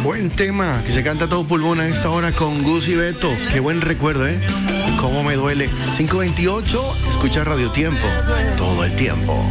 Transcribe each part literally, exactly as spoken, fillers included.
Buen tema que se canta a todo pulmón a esta hora con Gus y Beto. Qué buen recuerdo, ¿eh? Cómo me duele. cinco veintiocho, escucha Radio Tiempo todo el tiempo.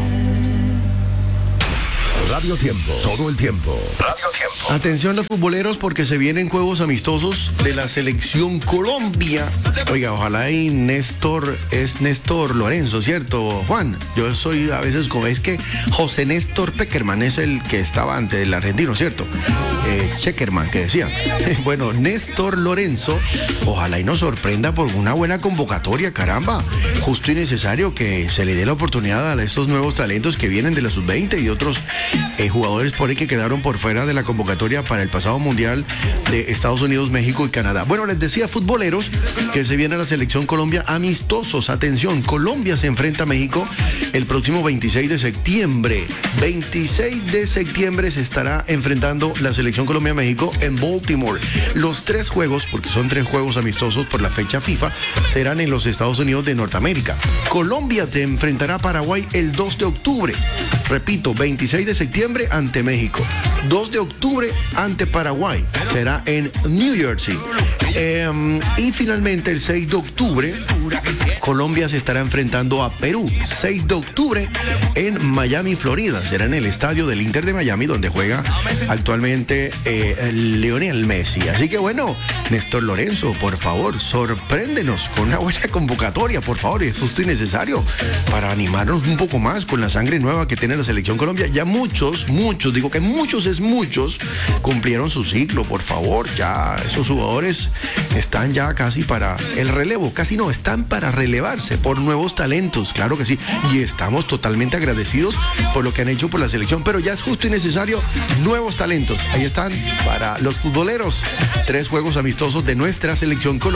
Radio Tiempo, todo el tiempo. Radio Tiempo. Atención los futboleros porque se vienen juegos amistosos de la selección Colombia. Oiga, ojalá y Néstor, es Néstor Lorenzo, ¿cierto, Juan? Yo soy a veces como, es que José Néstor Peckerman es el que estaba antes del argentino, ¿cierto? Eh, Checkerman, que decía. Bueno, Néstor Lorenzo, ojalá y nos sorprenda por una buena convocatoria, caramba. Justo y necesario que se le dé la oportunidad a estos nuevos talentos que vienen de la sub veinte y otros Eh, jugadores por ahí que quedaron por fuera de la convocatoria para el pasado mundial de Estados Unidos, México y Canadá. Bueno, les decía, futboleros, que se viene a la selección Colombia amistosos. Atención, Colombia se enfrenta a México el próximo veintiséis de septiembre. veintiséis de septiembre se estará enfrentando la selección Colombia-México en Baltimore. Los tres juegos, porque son tres juegos amistosos por la fecha FIFA, serán en los Estados Unidos de Norteamérica. Colombia te enfrentará a Paraguay el dos de octubre. Repito, veintiséis de septiembre ante México. dos de octubre ante Paraguay. Será en New Jersey. Eh, y finalmente el seis de octubre, Colombia se estará enfrentando a Perú. seis de octubre en Miami, Florida. Será en el estadio del Inter de Miami, donde juega actualmente eh, Lionel Messi. Así que bueno, Néstor Lorenzo, por favor, sorpréndenos con una buena convocatoria, por favor. Eso es necesario para animarnos un poco más con la sangre nueva que tiene la selección Colombia. Ya muchos, muchos, digo que muchos es muchos, cumplieron su ciclo, por favor. Ya esos jugadores están ya casi para el relevo, casi no, están para relevarse por nuevos talentos, claro que sí, y estamos totalmente agradecidos por lo que han hecho por la selección, pero ya es justo y necesario nuevos talentos. Ahí están para los futboleros, tres juegos amistosos de nuestra selección Colombia.